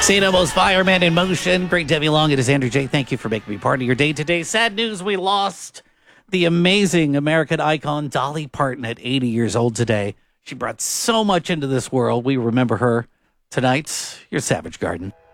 St. Elmo's Fireman in Motion. Great Debbie Long. It is Andrew J. Thank you for making me part of your day today. Sad news, we lost the amazing American icon Dolly Parton at 80 years old today. She brought so much into this world. We remember her tonight. Your Savage Garden.